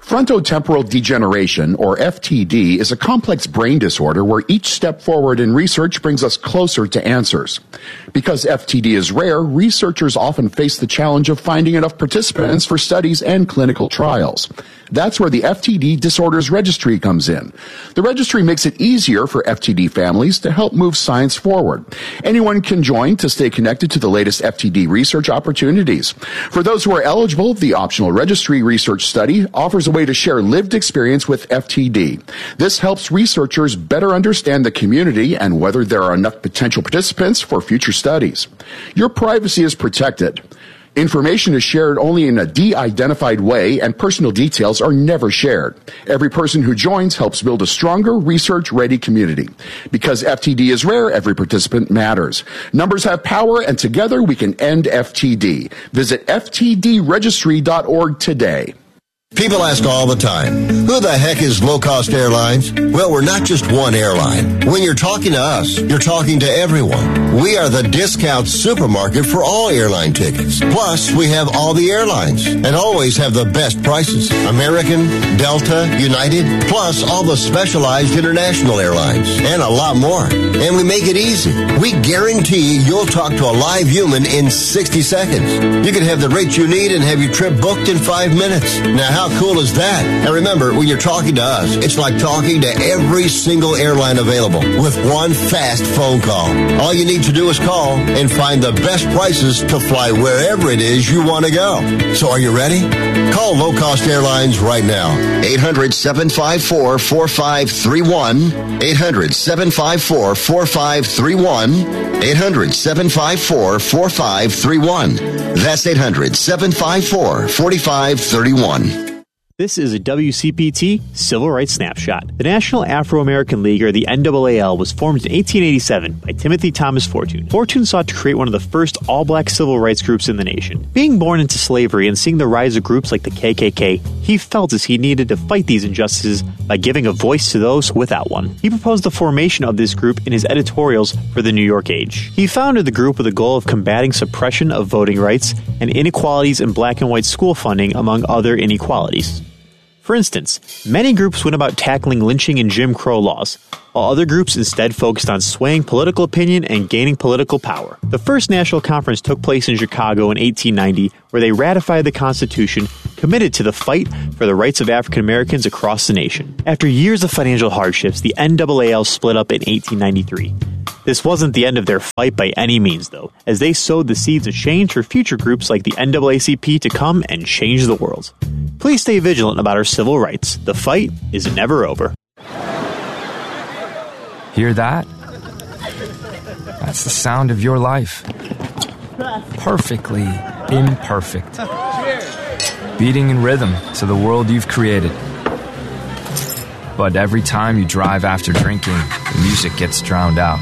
Frontotemporal degeneration, or FTD, is a complex brain disorder where each step forward in research brings us closer to answers. Because FTD is rare, researchers often face the challenge of finding enough participants for studies and clinical trials. That's where the FTD Disorders Registry comes in. The registry makes it easier for FTD families to help move science forward. Anyone can join to stay connected to the latest FTD research opportunities. For those who are eligible, the optional registry research study offers a way to share lived experience with FTD. This helps researchers better understand the community and whether there are enough potential participants for future studies. Your privacy is protected. Information is shared only in a de-identified way, and personal details are never shared. Every person who joins helps build a stronger, research-ready community. Because FTD is rare, every participant matters. Numbers have power, and together we can end FTD. Visit ftdregistry.org today. People ask all the time, who the heck is Low Cost Airlines? Well, we're not just one airline. When you're talking to us, you're talking to everyone. We are the discount supermarket for all airline tickets. Plus, we have all the airlines and always have the best prices. American, Delta, United, plus all the specialized international airlines and a lot more. And we make it easy. We guarantee you'll talk to a live human in 60 seconds. You can have the rate you need and have your trip booked in 5 minutes. Now, how cool is that? And remember, when you're talking to us, it's like talking to every single airline available with one fast phone call. All you need to do is call and find the best prices to fly wherever it is you want to go. So are you ready? Call Low Cost Airlines right now. 800-754-4531. 800-754-4531. 800-754-4531. That's 800-754-4531. This is a WCPT Civil Rights Snapshot. The National Afro-American League, or the NAAL, was formed in 1887 by Timothy Thomas Fortune. Fortune sought to create one of the first all-black civil rights groups in the nation. Being born into slavery and seeing the rise of groups like the KKK, he felt as he needed to fight these injustices by giving a voice to those without one. He proposed the formation of this group in his editorials for the New York Age. He founded the group with the goal of combating suppression of voting rights and inequalities in black and white school funding, among other inequalities. For instance, many groups went about tackling lynching and Jim Crow laws, while other groups instead focused on swaying political opinion and gaining political power. The first national conference took place in Chicago in 1890, where they ratified the Constitution, committed to the fight for the rights of African Americans across the nation. After years of financial hardships, the NAAL split up in 1893. This wasn't the end of their fight by any means, though, as they sowed the seeds of change for future groups like the NAACP to come and change the world. Please stay vigilant about our civil rights. The fight is never over. Hear that? That's the sound of your life. Perfectly imperfect. Beating in rhythm to the world you've created. But every time you drive after drinking, the music gets drowned out.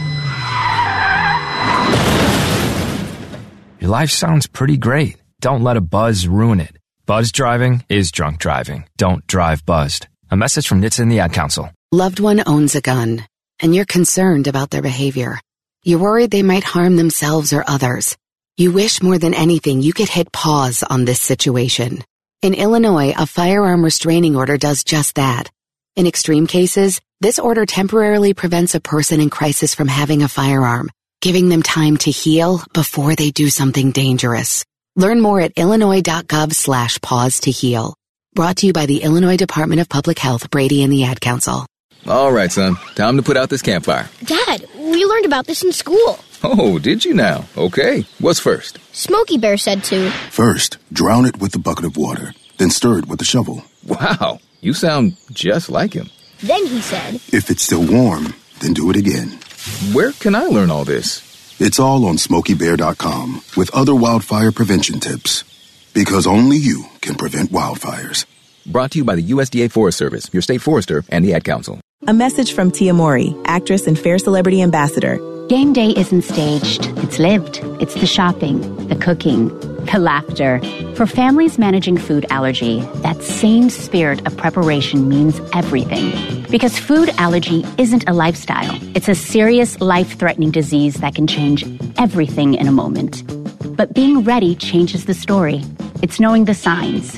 Your life sounds pretty great. Don't let a buzz ruin it. Buzz driving is drunk driving. Don't drive buzzed. A message from NHTSA and the Ad Council. Loved one owns a gun, and you're concerned about their behavior. You're worried they might harm themselves or others. You wish more than anything you could hit pause on this situation. In Illinois, a firearm restraining order does just that. In extreme cases, this order temporarily prevents a person in crisis from having a firearm, giving them time to heal before they do something dangerous. Learn more at illinois.gov/pause to heal. Brought to you by the Illinois Department of Public Health, Brady and the Ad Council. All right, son. Time to put out this campfire. Dad, we learned about this in school. Oh, did you now? Okay. What's first? Smokey Bear said to. First, drown it with a bucket of water, then stir it with a shovel. Wow, you sound just like him. Then he said, if it's still warm, then do it again. Where can I learn all this? It's all on SmokeyBear.com with other wildfire prevention tips. Because only you can prevent wildfires. Brought to you by the USDA Forest Service, your state forester, and the Ad Council. A message from Tia Mowry, actress and Fair Celebrity Ambassador. Game day isn't staged. It's lived. It's the shopping, the cooking, the laughter. For families managing food allergy, that same spirit of preparation means everything. Because food allergy isn't a lifestyle. It's a serious, life-threatening disease that can change everything in a moment. But being ready changes the story. It's knowing the signs.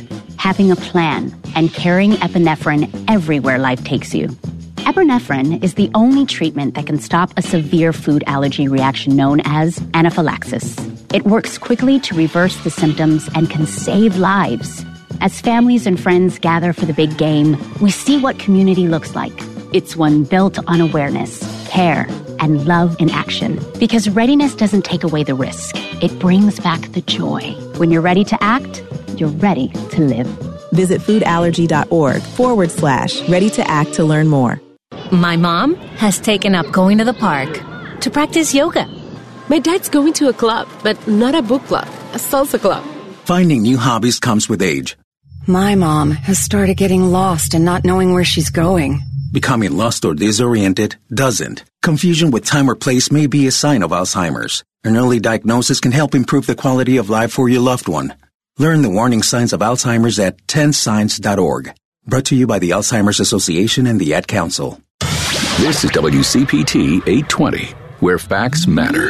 having a plan, and carrying epinephrine everywhere life takes you. Epinephrine is the only treatment that can stop a severe food allergy reaction known as anaphylaxis. It works quickly to reverse the symptoms and can save lives. As families and friends gather for the big game, we see what community looks like. It's one built on awareness, care, and love in action. Because readiness doesn't take away the risk. It brings back the joy. When you're ready to act, you're ready to live. Visit foodallergy.org/ready to act to learn more. My mom has taken up going to the park to practice yoga. My dad's going to a club, but not a book club, a salsa club. Finding new hobbies comes with age. My mom has started getting lost and not knowing where she's going. Becoming lost or disoriented doesn't. Confusion with time or place may be a sign of Alzheimer's. An early diagnosis can help improve the quality of life for your loved one. Learn the warning signs of Alzheimer's at 10signs.org. Brought to you by the Alzheimer's Association and the Ad Council. This is WCPT 820, where facts matter.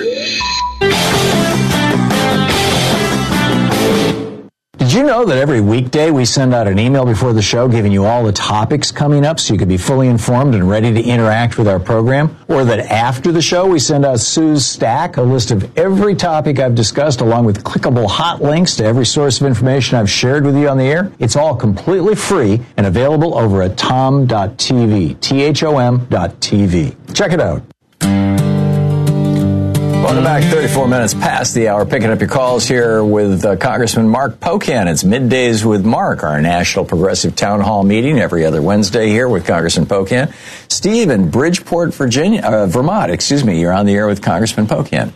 Did you know that every weekday we send out an email before the show giving you all the topics coming up so you could be fully informed and ready to interact with our program? Or that after the show we send out Sue's Stack, a list of every topic I've discussed along with clickable hot links to every source of information I've shared with you on the air? It's all completely free and available over at tom.tv, THOM.tv. Check it out. Welcome back. 34 minutes past the hour. Picking up your calls here with Congressman Mark Pocan. It's Middays with Mark, our National Progressive Town Hall meeting every other Wednesday here with Congressman Pocan. Steve in Bridgeport, Vermont. You're on the air with Congressman Pocan.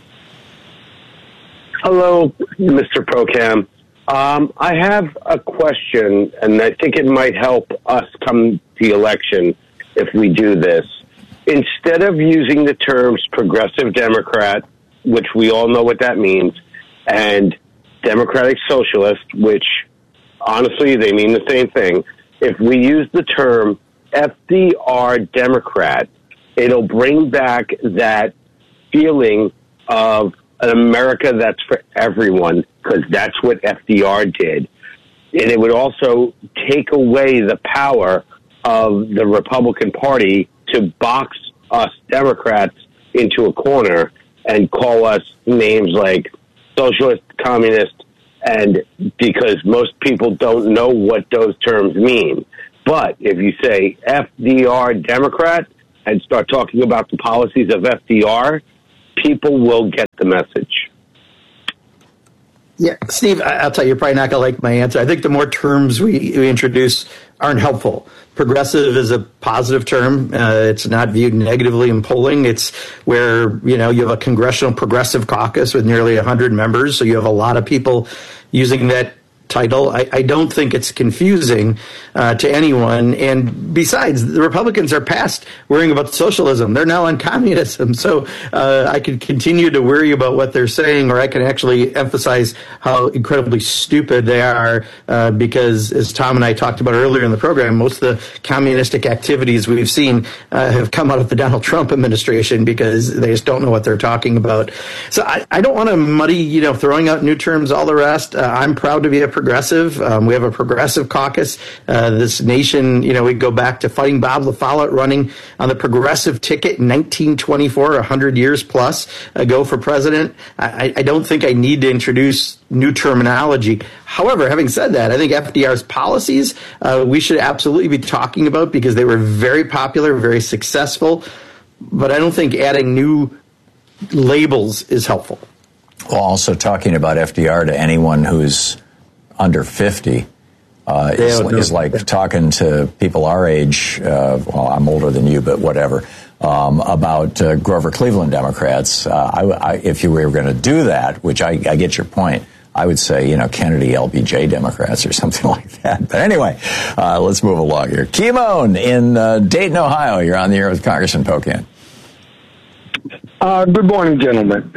Hello, Mr. Pocan. I have a question, and I think it might help us come to the election if we do this. Instead of using the terms progressive Democrat, which we all know what that means, and democratic socialist, which honestly they mean the same thing, if we use the term FDR Democrat, it'll bring back that feeling of an America that's for everyone, because that's what FDR did. And it would also take away the power of the Republican Party to box us Democrats into a corner and call us names like socialist, communist, and because most people don't know what those terms mean. But if you say FDR Democrat and start talking about the policies of FDR, people will get the message. Yeah, Steve, I'll tell you, you're probably not going to like my answer. I think the more terms we introduce aren't helpful. Progressive is a positive term. It's not viewed negatively in polling. It's where, you have a congressional progressive caucus with nearly 100 members. So you have a lot of people using that title. I don't think it's confusing to anyone. And besides, the Republicans are past worrying about socialism. They're now on communism. So I could continue to worry about what they're saying, or I can actually emphasize how incredibly stupid they are because, as Tom and I talked about earlier in the program, most of the communistic activities we've seen have come out of the Donald Trump administration because they just don't know what they're talking about. So I don't want to muddy, throwing out new terms, all the rest. I'm proud to be a progressive. We have a progressive caucus. This nation, we go back to Fighting Bob La Follette running on the progressive ticket in 1924, 100 years plus ago for president. I don't think I need to introduce new terminology. However, having said that, I think FDR's policies we should absolutely be talking about because they were very popular, very successful. But I don't think adding new labels is helpful. Well, also talking about FDR to anyone who's under 50 is like talking to people our age. Well, I'm older than you, but whatever. About Grover Cleveland Democrats. If you were going to do that, which I get your point, I would say, Kennedy LBJ Democrats or something like that. But anyway, let's move along here. Kimon in Dayton, Ohio. You're on the air with Congressman Pocan. Good morning, gentlemen.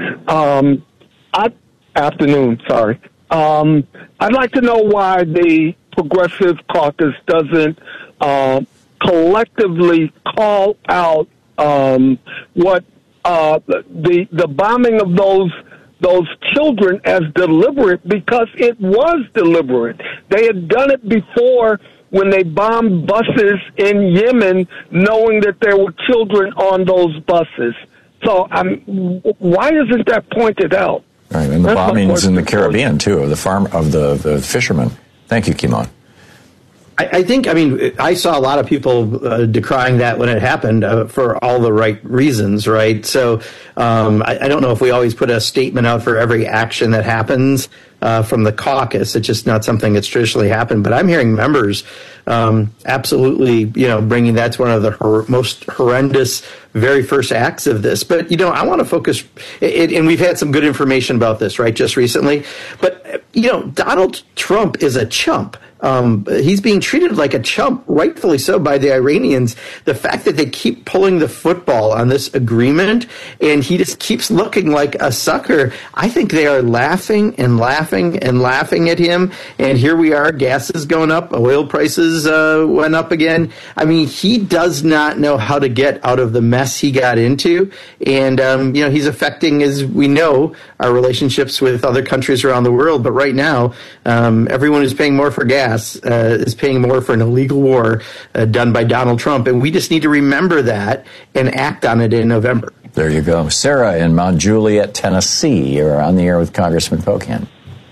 Afternoon, sorry. I'd like to know why the Progressive Caucus doesn't collectively call out what the bombing of those those children as deliberate because it was deliberate. They had done it before when they bombed buses in Yemen, knowing that there were children on those buses. So why isn't that pointed out? Right, and the bombings in the Caribbean, too, of the fishermen. Thank you, Kimon. I think, I saw a lot of people decrying that when it happened for all the right reasons, right? So I don't know if we always put a statement out for every action that happens from the caucus. It's just not something that's traditionally happened. But I'm hearing members absolutely, bringing that's one of the most horrendous very first acts of this. But, I want to focus, and we've had some good information about this, right, just recently. But, Donald Trump is a chump. He's being treated like a chump, rightfully so, by the Iranians. The fact that they keep pulling the football on this agreement and he just keeps looking like a sucker, I think they are laughing and laughing and laughing at him. And here we are, gas is going up, oil prices went up again. He does not know how to get out of the mess he got into. And, he's affecting, as we know, our relationships with other countries around the world. But right now, everyone who's paying more for gas is paying more for an illegal war done by Donald Trump. And we just need to remember that and act on it in November. There you go. Sarah in Mount Juliet, Tennessee. You're on the air with Congressman Pocan.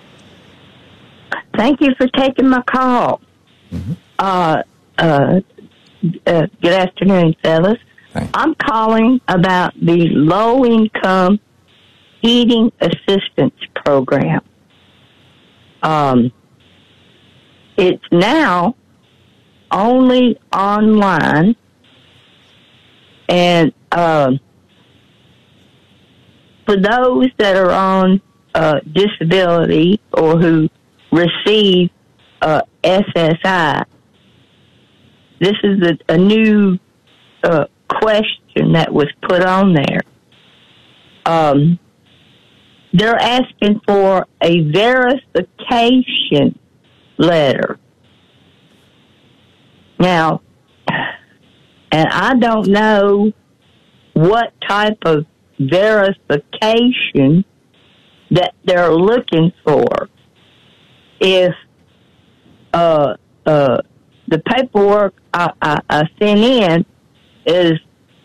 Thank you for taking my call. Mm-hmm. Good afternoon, fellas. Thanks. I'm calling about the low-income heating assistance program. It's now only online, and for those that are on disability or who receive SSI, this is a new question that was put on there. They're asking for a verification letter. Now, and I don't know what type of verification that they're looking for. If the paperwork I sent in is,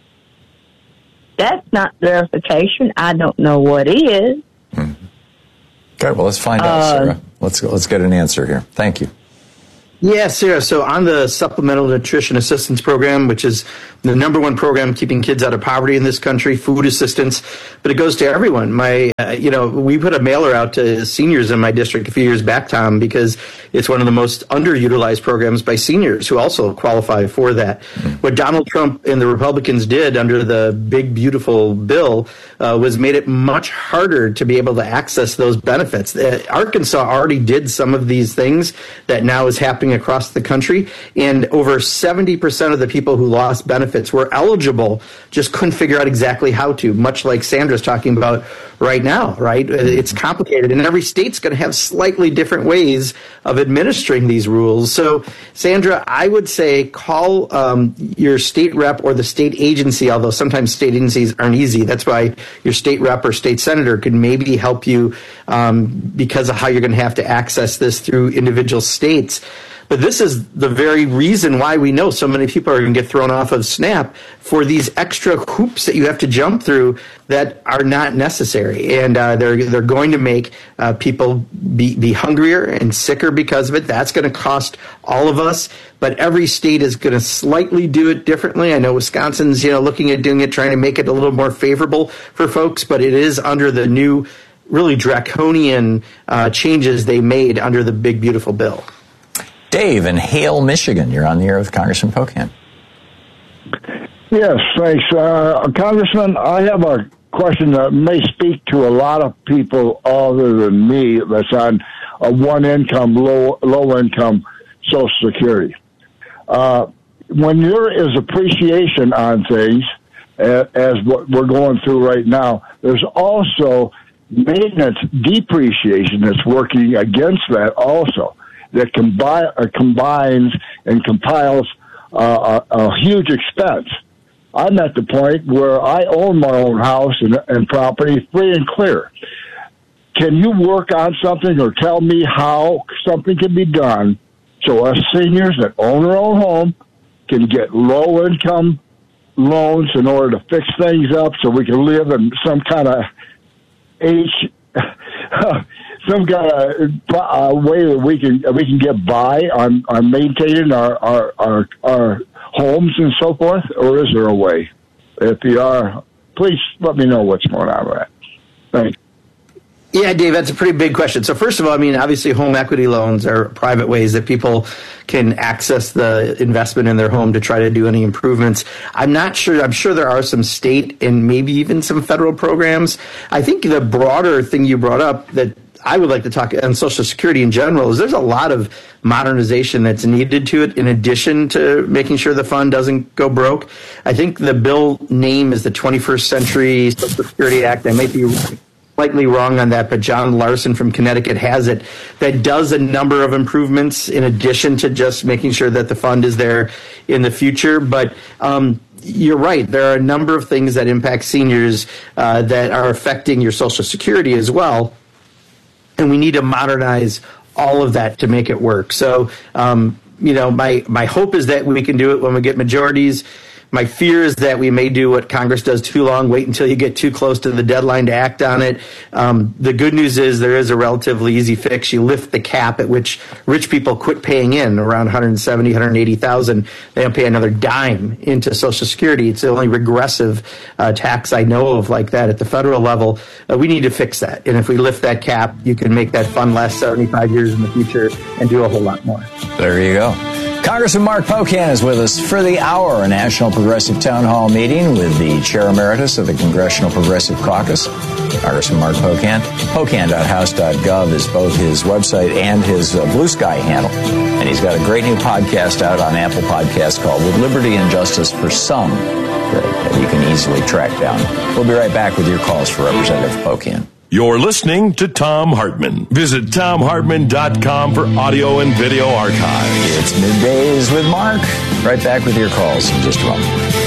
that's not verification, I don't know what is. Okay, well, let's find out, Sarah. Let's get an answer here. Thank you. Yeah, Sarah. So on the Supplemental Nutrition Assistance Program, which is the number one program keeping kids out of poverty in this country, food assistance, but it goes to everyone. We put a mailer out to seniors in my district a few years back, Tom, because it's one of the most underutilized programs by seniors who also qualify for that. What Donald Trump and the Republicans did under the big, beautiful bill was made it much harder to be able to access those benefits. Arkansas already did some of these things that now is happening across the country, and over 70% of the people who lost benefits were eligible, just couldn't figure out exactly how to, much like Sandra's talking about right now, right? It's complicated, and every state's going to have slightly different ways of administering these rules. So, Sandra, I would say call your state rep or the state agency, although sometimes state agencies aren't easy. That's why your state rep or state senator could maybe help you because of how you're going to have to access this through individual states. But this is the very reason why we know so many people are going to get thrown off of SNAP, for these extra hoops that you have to jump through that are not necessary. And they're going to make people be hungrier and sicker because of it. That's going to cost all of us. But every state is going to slightly do it differently. I know Wisconsin's looking at doing it, trying to make it a little more favorable for folks, but it is under the new, really draconian changes they made under the big, beautiful bill. Dave in Hale, Michigan. You're on the air with Congressman Pocan. Yes, thanks. Congressman, I have a question that may speak to a lot of people other than me that's on a one-income, low-income Social Security. When there is appreciation on things, as what we're going through right now, there's also maintenance depreciation that's working against that also. That combines and compiles a huge expense. I'm at the point where I own my own house and property free and clear. can you work on something or tell me how something can be done so us seniors that own our own home can get low-income loans in order to fix things up so we can live in some kind of some kind of way that we can get by on maintaining our homes and so forth? Or is there a way? If you are, please let me know what's going on with that. Thanks. Yeah, Dave, that's a pretty big question. So first of all, I mean, obviously home equity loans are private ways that people can access the investment in their home to try to do any improvements. I'm not sure. I'm sure there are some state and maybe even some federal programs. I think the broader thing you brought up that I would like to talk on Social Security in general is there's a lot of modernization that's needed to it in addition to making sure the fund doesn't go broke. I think the bill name is the 21st Century Social Security Act. I might be slightly wrong on that, but John Larson from Connecticut has it, that does a number of improvements in addition to just making sure that the fund is there in the future. But you're right. There are a number of things that impact seniors that are affecting your Social Security as well. And we need to modernize all of that to make it work. So, my hope is that we can do it when we get majorities. My fear is that we may do what Congress does too long, wait until you get too close to the deadline to act on it. The good news is there is a relatively easy fix. You lift the cap at which rich people quit paying in, around $170,000, $180,000. They don't pay another dime into Social Security. It's the only regressive tax I know of like that at the federal level. We need to fix that. And if we lift that cap, you can make that fund last 75 years in the future and do a whole lot more. There you go. Congressman Mark Pocan is with us for the hour, a National Progressive Town Hall meeting with the Chair Emeritus of the Congressional Progressive Caucus, Congressman Mark Pocan. Pocan.house.gov is both his website and his Blue Sky handle. And he's got a great new podcast out on Apple Podcasts called With Liberty and Justice for Some that you can easily track down. We'll be right back with your calls for Representative Pocan. You're listening to Thom Hartmann. Visit ThomHartmann.com for audio and video archive. It's Middays with Mark. Right back with your calls in just a moment.